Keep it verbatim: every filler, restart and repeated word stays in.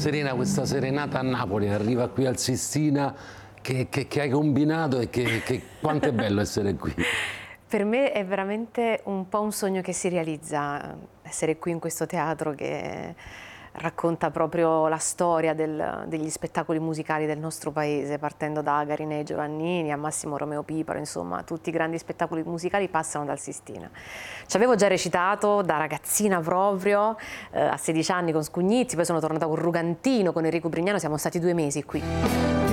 Serena, questa serenata a Napoli arriva qui al Sistina, che, che, che hai combinato e che, che quanto è bello essere qui. Per me è veramente un po' un sogno che si realizza, essere qui in questo teatro che racconta proprio la storia del, degli spettacoli musicali del nostro paese, partendo da Garinei Giovannini a Massimo Romeo Piparo, insomma tutti i grandi spettacoli musicali passano dal Sistina. Ci avevo già recitato da ragazzina proprio, eh, a sedici anni con Scugnizzi, poi sono tornata con Rugantino, con Enrico Brignano, siamo stati due mesi qui.